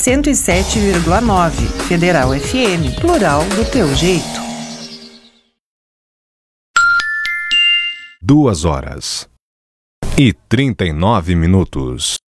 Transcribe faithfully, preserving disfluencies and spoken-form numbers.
cento e sete vírgula nove. Federal F M, plural do teu jeito. Duas horas e trinta e nove minutos.